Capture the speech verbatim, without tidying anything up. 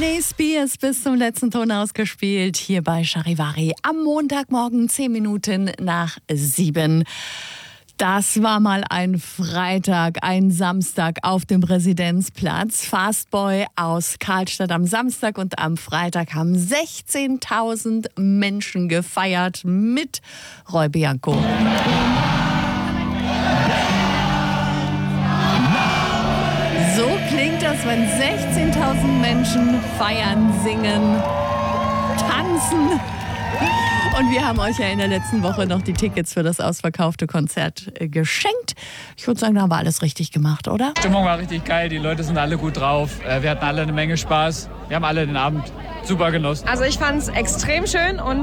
Britney Spears bis zum letzten Ton ausgespielt, hier bei Charivari am Montagmorgen, zehn Minuten nach sieben. Das war mal ein Freitag, ein Samstag auf dem Residenzplatz. Fastboy aus Karlstadt am Samstag und am Freitag haben sechzehntausend Menschen gefeiert mit Roy Bianco. So klingt das, wenn sechzehntausend Menschen feiern, singen, tanzen. Und wir haben euch ja in der letzten Woche noch die Tickets für das ausverkaufte Konzert geschenkt. Ich würde sagen, da haben wir alles richtig gemacht, oder? Die Stimmung war richtig geil, die Leute sind alle gut drauf. Wir hatten alle eine Menge Spaß. Wir haben alle den Abend super genossen. Also ich fand es extrem schön und